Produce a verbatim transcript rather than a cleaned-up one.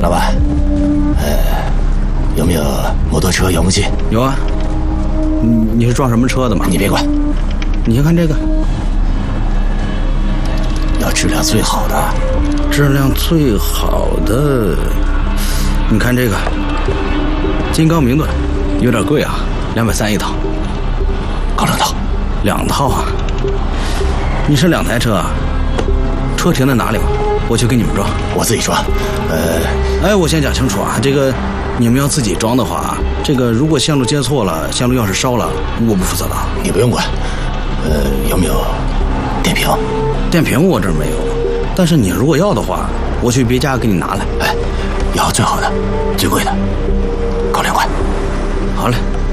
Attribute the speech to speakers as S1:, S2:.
S1: 老板，呃，有没有摩托车、遥控器？
S2: 有啊。你你是撞什么车的吗？
S1: 你别管，
S2: 你先看这个，
S1: 要质量最好的。
S2: 质量最好的，你看这个，金刚明盾，有点贵啊，两百三一套。
S1: 搞两套。
S2: 两套啊？你是两台车啊？车停在哪里吗？我去给你们装。
S1: 我自己装。呃，
S2: 哎，我先讲清楚啊，这个你们要自己装的话，这个如果线路接错了，线路钥匙烧了，我不负责的。
S1: 你不用管。呃，有没有电瓶？
S2: 电瓶我这儿没有，但是你如果要的话，我去别家给你拿来。
S1: 哎，要最好的，最贵的，搞两块。
S2: 好嘞。